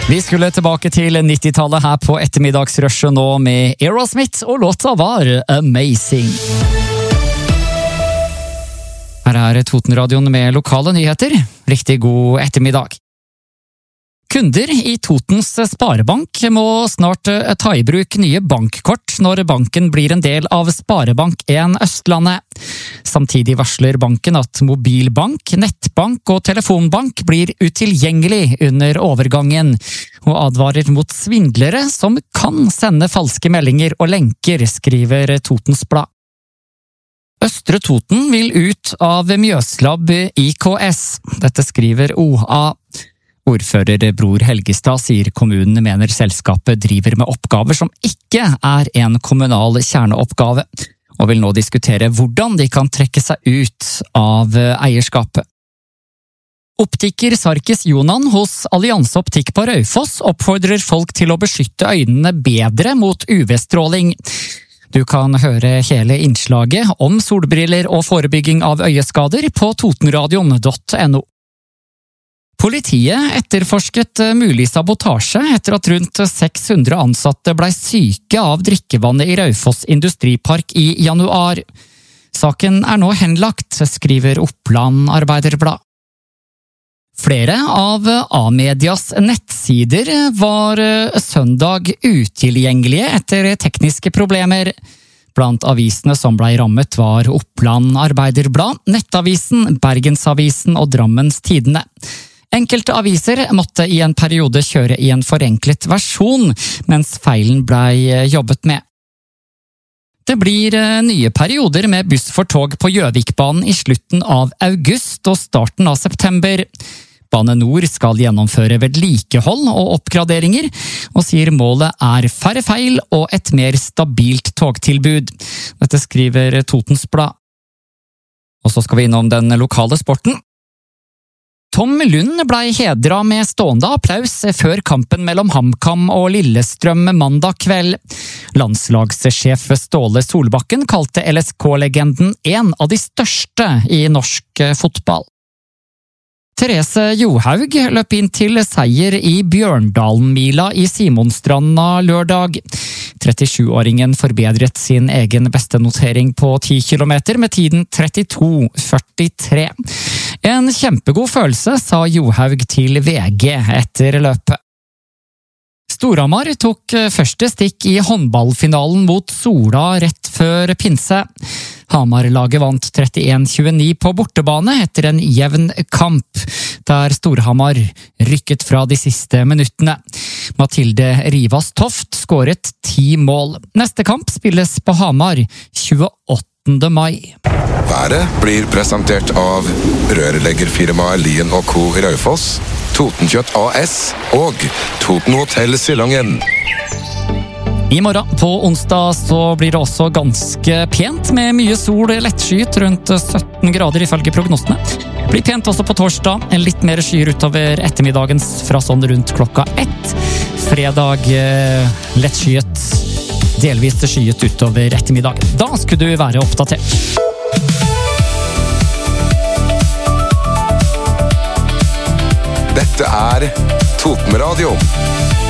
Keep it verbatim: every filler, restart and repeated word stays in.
Vi skulle tilbake til nittitallet her på ettermiddagsrushet nå med Aerosmith, og låta var Amazing. Her er Totenradioen med lokale nyheter. Riktig god ettermiddag. Kunder i Totens Sparebank må snart ta i bruk nye bankkort når banken blir en del av Sparebank en Østlandet. Samtidig varsler banken at mobilbank, nettbank og telefonbank blir utilgjengelig under overgangen, og advarer mot svindlere som kan sende falske meldinger og lenker, skriver Totens Blad. Østre Toten vil ut av Mjøslab I K S. Dette skriver O A. Ordfører Bror Helgestad sier kommunen mener selskapet driver med oppgaver som ikke er en kommunal kjerneoppgave, og vil nå diskutere hvordan de kan trekke seg ut av eierskapet. Optiker Sarkis Jonan hos Allianse Optikk på Raufoss oppfordrer folk til å beskytte øynene bedre mot U V-stråling. Du kan høre hele innslaget om solbriller og forebygging av øyeskader på totenradion punktum no. Politiet etterforsket mulig sabotasje etter at rundt seks hundre ansatte ble syke av drikkevannet I Raufoss Industripark I januar. Saken er nå henlagt, skriver Oppland Arbeiderblad. Flere av A-medias nettsider var søndag utilgjengelige etter tekniske problemer. Blant avisene som ble rammet var Oppland Arbeiderblad, Nettavisen, Bergensavisen og Drammens Tidende. Enkelte aviser måtte I en periode kjøre I en forenklet versjon, mens feilen ble jobbet med. Det blir nye perioder med buss for tog på Gjøvikbanen I slutten av august og starten av september. Bane Nor skal gjennomføre vedlikehold og oppgraderinger, og sier målet er færre feil og et mer stabilt togtilbud. Dette skriver Totens Blad. Og så skal vi innom den lokale sporten. Tom Lund ble hedret med stående applaus før kampen mellom HamKam og Lillestrøm mandag kveld. Landslagssjef Ståle Solbakken kalte L S K-legenden en av de største I norsk fotball. Therese Johaug løp inn til seier I Bjørndalen-mila I Simonstranda lørdag. trettisjuåringen forbedret sin egen beste notering på ti kilometer med tiden trettito førtitre. En kjempegod følelse, sa Johaug til V G etter løpet. Storhamar tok første stikk I håndballfinalen mot Sola rett før pinse. Hamar-laget vant trettien tjueni på bortebane etter en jevn kamp, der Storhamar rykket fra de siste minuttene. Mathilde Rivas Toft skåret ti mål. Neste kamp spilles på Hamar tjueåttende mai. Været blir presentert av rørleggerfirmaet Lien og Co. I Raufoss, Totenkjøtt A S og Toten Hotel Silongen. I morgen på onsdag så blir det også ganske pent med mye sol, lettskyet rundt sytten grader ifølge prognosene. Blir pent også på torsdag, en litt mer skyer utover ettermiddagens fra sånn rundt klokka ett. Fredag lettskyet, delvis skyet utover ettermiddag. Da skulle du være oppdatert. Dette er Totenradio.